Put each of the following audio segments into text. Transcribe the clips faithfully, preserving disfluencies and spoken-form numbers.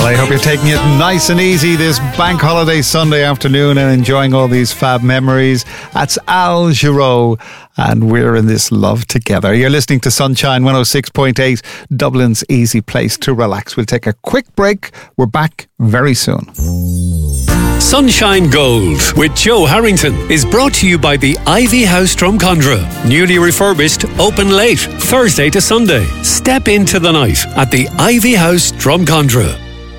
Well, I hope you're taking it nice and easy this bank holiday Sunday afternoon and enjoying all these fab memories. That's Al Jarreau, and we're in this love together. You're listening to Sunshine one oh six point eight, Dublin's easy place to relax. We'll take a quick break. We're back very soon. Sunshine Gold with Joe Harrington is brought to you by the Ivy House Drumcondra. Newly refurbished, open late, Thursday to Sunday. Step into the night at the Ivy House Drumcondra.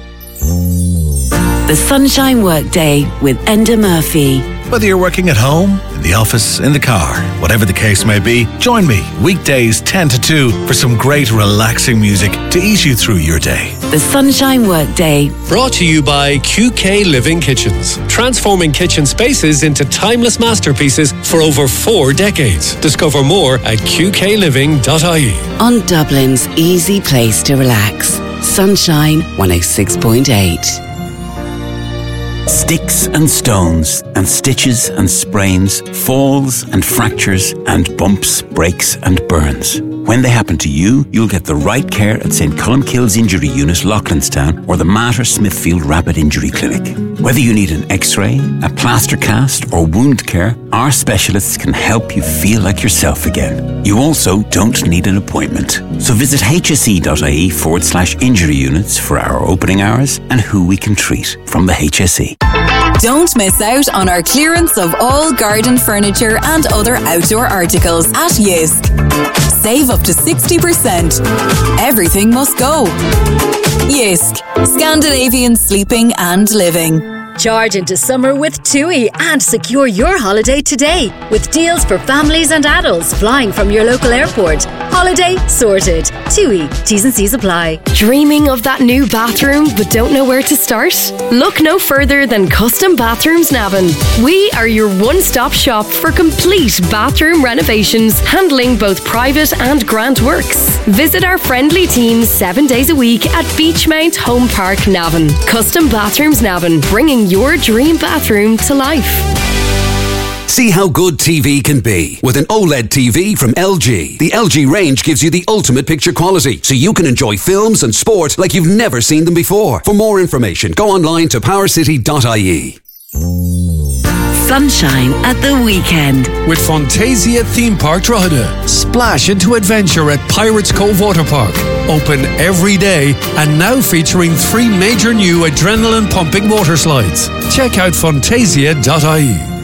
The Sunshine Workday with Enda Murphy. Whether you're working at home, in the office, in the car, whatever the case may be, join me weekdays ten to two for some great relaxing music to ease you through your day. The Sunshine Workday. Brought to you by Q K Living Kitchens. Transforming kitchen spaces into timeless masterpieces for over four decades. Discover more at q k living dot i e. On Dublin's easy place to relax. Sunshine one oh six point eight. Sticks and stones and stitches and sprains, falls and fractures and bumps, breaks and burns. When they happen to you, you'll get the right care at St Columkille's Injury Unit, Loughlinstown, or the Mater Smithfield Rapid Injury Clinic. Whether you need an x-ray, a plaster cast or wound care, our specialists can help you feel like yourself again. You also don't need an appointment. So visit hse.ie forward slash injury units for our opening hours and who we can treat from the H S E. Don't miss out on our clearance of all garden furniture and other outdoor articles at Jysk. Save up to sixty percent. Everything must go. Jysk, Scandinavian sleeping and living. Charge into summer with TUI and secure your holiday today with deals for families and adults flying from your local airport. Holiday sorted. TUI. T's and C's apply. Dreaming of that new bathroom but don't know where to start? Look no further than Custom Bathrooms Navan. We are your one-stop shop for complete bathroom renovations, handling both private and grant works. Visit our friendly team seven days a week at Beachmount Home Park, Navan. Custom Bathrooms Navan, bringing your dream bathroom to life. See how good T V can be with an OLED T V from L G. The L G range gives you the ultimate picture quality, so you can enjoy films and sport like you've never seen them before. For more information, go online to power city dot i e. Sunshine at the weekend. With Fantasia Theme Park Drogheda. Splash into adventure at Pirates Cove Water Park. Open every day and now featuring three major new adrenaline pumping water slides. Check out fantasia dot i e.